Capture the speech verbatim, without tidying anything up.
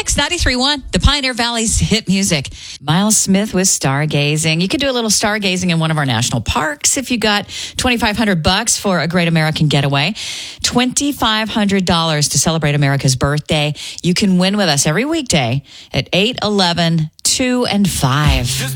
Mix ninety-three point one, the Pioneer Valley's hit music. Miles Smith with Stargazing. You could do a little stargazing in one of our national parks if you got twenty-five hundred bucks for a great American getaway. twenty-five hundred dollars to celebrate America's birthday. You can win with us every weekday at eight, eleven, two, and five.